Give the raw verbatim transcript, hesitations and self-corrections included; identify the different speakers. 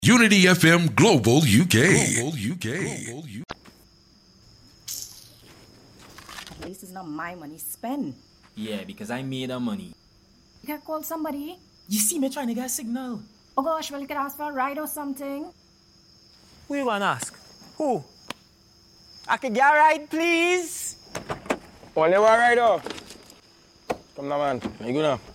Speaker 1: Unity F M Global U K. Global U K. Global U K.
Speaker 2: At least it's not my money spend.
Speaker 3: Yeah, because I made the money.
Speaker 2: You can call somebody.
Speaker 3: You see me trying to get a signal.
Speaker 2: Oh gosh, well you could ask for a ride or something.
Speaker 4: Who you gonna ask? Who? I could get a ride, please?
Speaker 5: Only one ride, oh. Come now, man. You go now.